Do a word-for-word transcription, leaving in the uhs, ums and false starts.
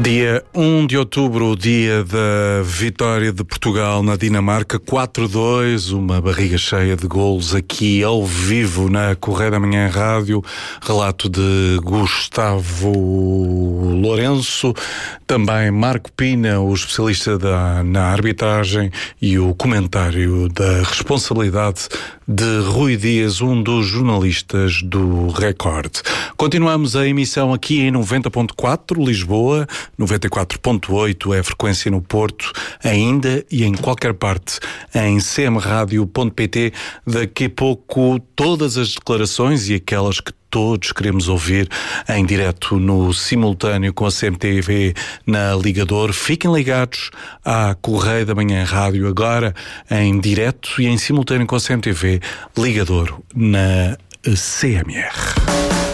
Dia um de outubro, dia da vitória de Portugal na Dinamarca, quatro a dois, uma barriga cheia de golos aqui ao vivo na Correia da Manhã Rádio, relato de Gustavo Lourenço, também Marco Pina, o especialista da, na arbitragem, e o comentário da responsabilidade de Rui Dias, um dos jornalistas do Record. Continuamos a emissão aqui em noventa ponto quatro, Lisboa, noventa e quatro ponto oito é a frequência no Porto, ainda e em qualquer parte em c m radio ponto p t. Daqui a pouco todas as declarações e aquelas que todos queremos ouvir em direto no simultâneo com a C M T V na Ligador. Fiquem ligados à Correia da Manhã Rádio, agora em direto e em simultâneo com a C M T V Ligador na C M R.